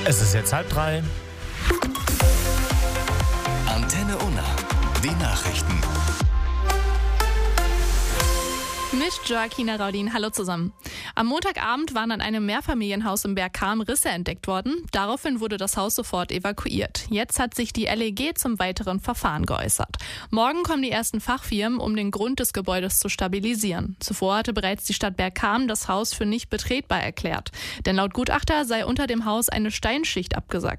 Es ist jetzt 2:30. Antenne Unna. Die Nachrichten. Mit Joaquina Raudin. Hallo zusammen. Am Montagabend waren an einem Mehrfamilienhaus im Bergkam Risse entdeckt worden. Daraufhin wurde das Haus sofort evakuiert. Jetzt hat sich die LEG zum weiteren Verfahren geäußert. Morgen kommen die ersten Fachfirmen, um den Grund des Gebäudes zu stabilisieren. Zuvor hatte bereits die Stadt Bergkam das Haus für nicht betretbar erklärt. Denn laut Gutachter sei unter dem Haus eine Steinschicht abgesackt.